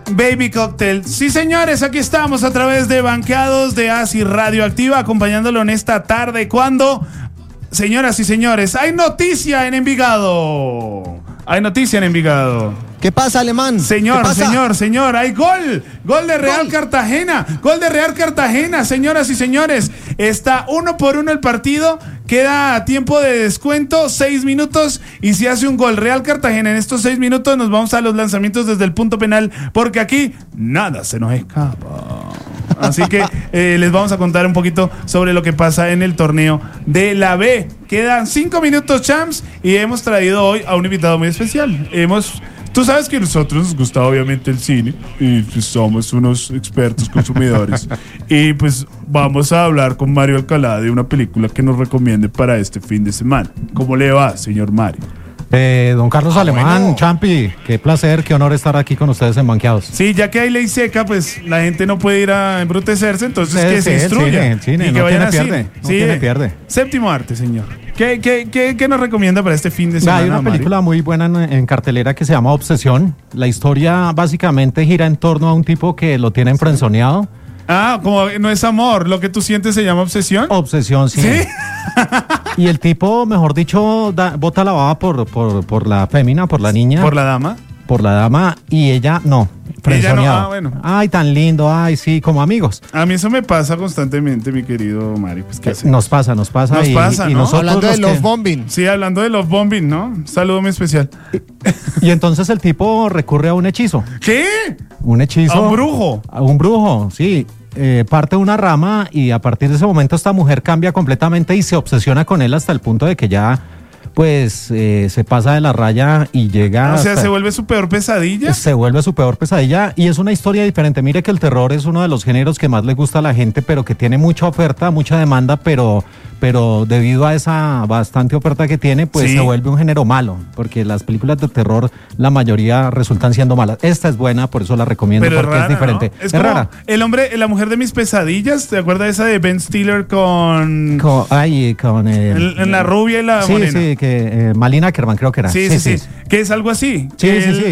Baby Cocktail. Sí, señores, aquí estamos a través de Banqueados de ASI Radioactiva, acompañándolo en esta tarde cuando, señoras y señores, hay noticia en Envigado. Hay noticia en Envigado. ¿Qué pasa, Alemán? Señor, ¿Qué pasa? señor, hay gol. Gol de Real Cartagena. Gol de Real Cartagena, señoras y señores. Está 1-1 el partido. Queda tiempo de descuento, 6 minutos. Y si hace un gol Real Cartagena en estos 6 minutos, nos vamos a los lanzamientos desde el punto penal. Porque aquí nada se nos escapa. Así que les vamos a contar un poquito sobre lo que pasa en el torneo de la B. Quedan 5 minutos, champs. Y hemos traído hoy a un invitado muy especial. Tú sabes que a nosotros nos gusta obviamente el cine y pues somos unos expertos consumidores y pues vamos a hablar con Mario Alcalá de una película que nos recomiende para este fin de semana. ¿Cómo le va, señor Mario? Don Carlos Alemán, bueno. Champi, qué placer, qué honor estar aquí con ustedes en Banqueados. Sí, ya que hay ley seca, pues la gente no puede ir a embrutecerse, entonces que se instruya. El cine, y que no vayan tiene a pierde, cine. no tiene pierde. Séptimo arte, señor. ¿Qué nos recomienda para este fin de semana? Hay una película muy buena en cartelera que se llama Obsesión. La historia básicamente gira en torno a un tipo que lo tienen frenzoneado. Ah, como no es amor, lo que tú sientes se llama obsesión. Obsesión, sí. ¿Sí? Y el tipo, mejor dicho, bota la baba por la fémina, por la niña. ¿Por la dama? Por la dama, y ella no. Ella no, bueno. Ay, tan lindo, ay, sí, como amigos. A mí eso me pasa constantemente, mi querido Mario. Pues, ¿qué hace? Nos pasa. ¿no? Hablando de Love Bombing. Sí, hablando de Love Bombing, ¿no? Un saludo muy especial. Y entonces el tipo recurre a un hechizo. ¿Qué? Un hechizo. ¿A un brujo? A un brujo, sí. Parte de una rama y a partir de ese momento esta mujer cambia completamente y se obsesiona con él hasta el punto de que ya pues se pasa de la raya y llega... O sea, ¿se vuelve su peor pesadilla? Se vuelve su peor pesadilla y es una historia diferente. Mire que el terror es uno de los géneros que más le gusta a la gente, pero que tiene mucha oferta, mucha demanda, pero debido a esa bastante oferta que tiene, pues se vuelve un género malo, porque las películas de terror, la mayoría resultan siendo malas. Esta es buena, por eso la recomiendo, pero porque es diferente. ¿No? Es rara. La mujer de mis pesadillas, ¿te acuerdas de esa de Ben Stiller con la rubia y la morena? Sí, que Malina Ackerman creo que era. Sí. Que es algo así. Sí.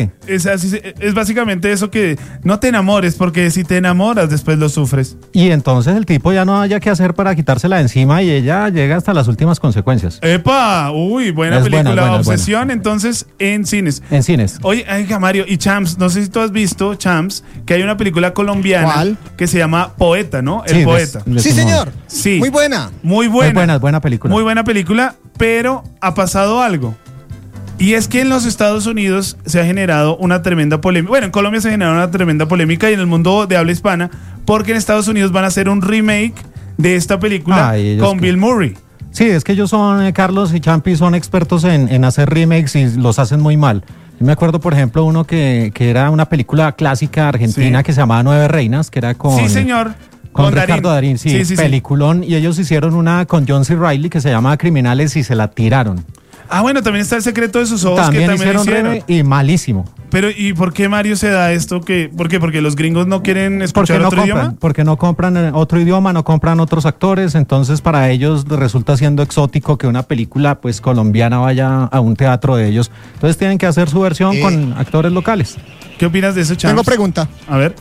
Es básicamente eso, que no te enamores, porque si te enamoras después lo sufres. Y entonces el tipo ya no haya qué hacer para quitársela de encima y ella llega hasta las últimas consecuencias. ¡Epa! Uy, buena película. Obsesión, entonces, en cines. En cines. Oye, Mario, y Champs, no sé si tú has visto, Champs, que hay una película colombiana. ¿Cuál? Que se llama Poeta, ¿no? El Poeta. Sí, señor. Sí. Muy buena. Buena película. Muy buena película, pero ha pasado algo. Y es que en los Estados Unidos se ha generado una tremenda polémica. Bueno, en Colombia se ha generado una tremenda polémica y en el mundo de habla hispana, porque en Estados Unidos van a hacer un remake de esta película con Bill Murray. Sí, es que ellos son, Carlos y Champi, son expertos en hacer remakes y los hacen muy mal. Yo me acuerdo, por ejemplo, uno que era una película clásica argentina que se llamaba Nueve Reinas, que era con... Sí, señor. Con Ricardo Darín, sí, peliculón. Y ellos hicieron una con John C. Reilly que se llama Criminales y se la tiraron. Ah, bueno, también está El secreto de sus ojos, también que también hicieron. Y malísimo. Pero, ¿y por qué, Mario, se da esto? ¿Por qué? ¿Porque los gringos no quieren escuchar otro idioma? Porque no compran otro idioma, no compran otros actores, entonces para ellos resulta siendo exótico que una película pues colombiana vaya a un teatro de ellos. Entonces tienen que hacer su versión con actores locales. ¿Qué opinas de eso, Champs? Tengo pregunta. A ver.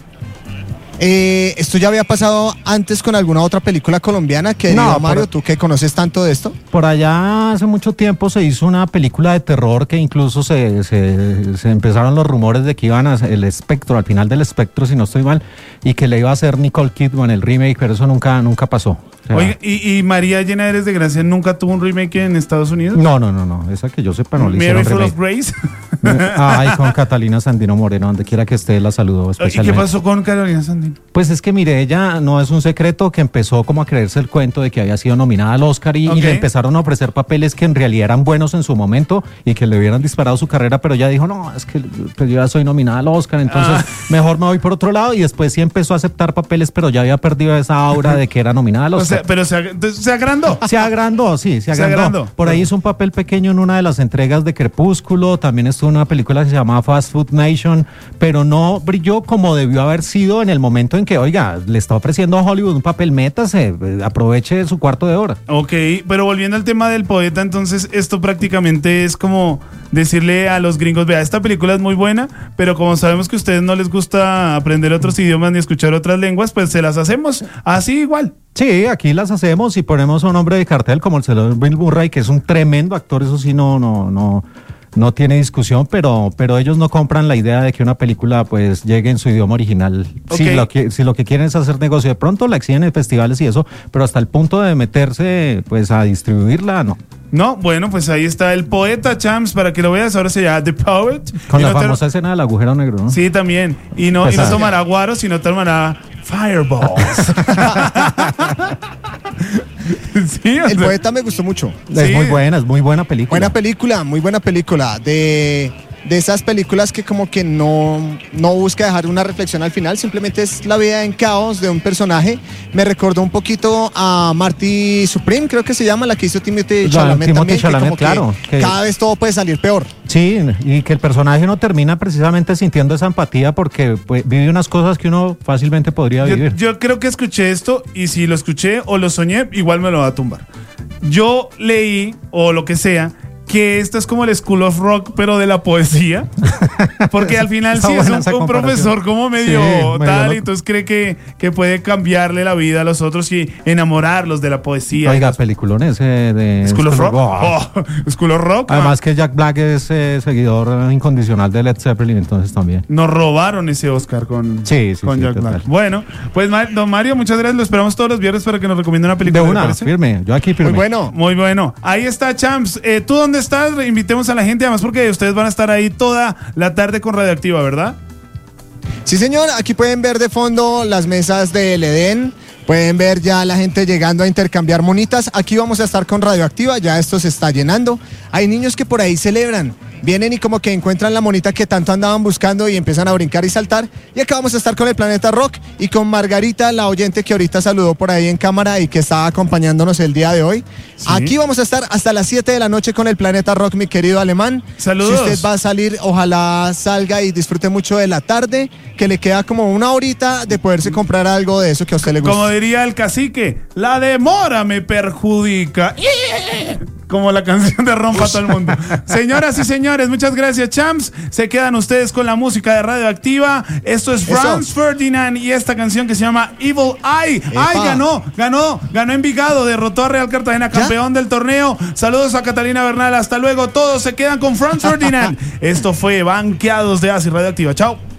¿Esto ya había pasado antes con alguna otra película colombiana? No, Mario, tú que conoces tanto de esto. Por allá hace mucho tiempo se hizo una película de terror que incluso se empezaron los rumores de que iban a el Espectro, al final del Espectro, si no estoy mal, y que le iba a hacer Nicole Kidman el remake, pero eso nunca pasó. O sea, oye, ¿y María Llena Eres de Gracia nunca tuvo un remake en Estados Unidos? No, esa que yo sepa no le hicieron Mary remake. Full of Grace. Ay, con Catalina Sandino Moreno, donde quiera que esté la saludo especialmente. ¿Y qué pasó con Catalina Sandino? Pues es que mire, ella no es un secreto que empezó como a creerse el cuento de que había sido nominada al Oscar y le empezaron a ofrecer papeles que en realidad eran buenos en su momento y que le hubieran disparado su carrera, pero ella dijo, no, es que pues yo ya soy nominada al Oscar, entonces mejor me voy por otro lado, y después sí empezó a aceptar papeles, pero ya había perdido esa aura de que era nominada al Oscar. Pero se agrandó. Se agrandó, sí, se agrandó. Por ahí hizo un papel pequeño en una de las entregas de Crepúsculo, también estuvo en una película que se llamaba Fast Food Nation, pero no brilló como debió haber sido en el momento en que, oiga, le está ofreciendo a Hollywood un papel, métase, aproveche su cuarto de hora. Ok, pero volviendo al tema del poeta, entonces esto prácticamente es como decirle a los gringos, vea, esta película es muy buena, pero como sabemos que a ustedes no les gusta aprender otros idiomas ni escuchar otras lenguas, pues se las hacemos así igual. Sí, aquí las hacemos y ponemos a un hombre de cartel como el señor Bill Murray, que es un tremendo actor, eso sí no tiene discusión, pero ellos no compran la idea de que una película pues llegue en su idioma original. Okay. Si lo que quieren es hacer negocio, de pronto la exhiben en festivales y eso, pero hasta el punto de meterse pues a distribuirla, no. No, bueno, pues ahí está El Poeta, Champs, para que lo veas. Ahora se llama The Poet. Con la famosa escena del agujero negro, ¿no? Sí, también. Y no tomará guaro, sino tomará Fireballs. Sí, El Poeta me gustó mucho. Es muy buena película. Muy buena película. De esas películas que como que no busca dejar una reflexión al final, simplemente es la vida en caos de un personaje. Me recordó un poquito a Marty Supreme, creo que se llama, la que hizo Timothée Chalamet también, Chalamet, claro, que cada vez todo puede salir peor. Sí, y que el personaje no termina precisamente sintiendo esa empatía porque pues, vive unas cosas que uno fácilmente podría vivir. Yo creo que escuché esto y si lo escuché o lo soñé, igual me lo va a tumbar. Yo leí, o lo que sea, que esto es como el School of Rock, pero de la poesía. Porque al final sí es un profesor como medio tal, y entonces cree que puede cambiarle la vida a los otros y enamorarlos de la poesía. Oiga, peliculones de School of Rock. School of Rock. Además que Jack Black es seguidor incondicional de Led Zeppelin, entonces también. Nos robaron ese Oscar con Jack Black. Bueno, pues don Mario, muchas gracias. Lo esperamos todos los viernes para que nos recomiende una película. De una, firme. Yo aquí firme. Muy bueno. Ahí está, Champs. ¿Tú dónde estás? Invitemos a la gente, además porque ustedes van a estar ahí toda la tarde con Radioactiva, ¿verdad? Sí, señor, aquí pueden ver de fondo las mesas del Edén, pueden ver ya la gente llegando a intercambiar monitas. Aquí vamos a estar con Radioactiva, ya esto se está llenando. Hay niños que por ahí celebran, vienen y como que encuentran la monita que tanto andaban buscando y empiezan a brincar y saltar. Y acá vamos a estar con el Planeta Rock y con Margarita, la oyente que ahorita saludó por ahí en cámara y que estaba acompañándonos el día de hoy. Sí. Aquí vamos a estar hasta las 7 de la noche con el Planeta Rock, mi querido Alemán. Saludos. Si usted va a salir, ojalá salga y disfrute mucho de la tarde, que le queda como una horita de poderse comprar algo de eso que a usted le gusta. Como diría el cacique, la demora me perjudica. Como la canción de Rompa todo el mundo. Señoras y señores, muchas gracias, Champs. Se quedan ustedes con la música de Radioactiva. Esto es Franz Ferdinand y esta canción que se llama Evil Eye. ¡Ay, ganó Envigado! Derrotó a Real Cartagena, campeón del torneo. Saludos a Catalina Bernal. Hasta luego. Todos se quedan con Franz Ferdinand. Esto fue Banqueados de Acid Radioactiva. Chao.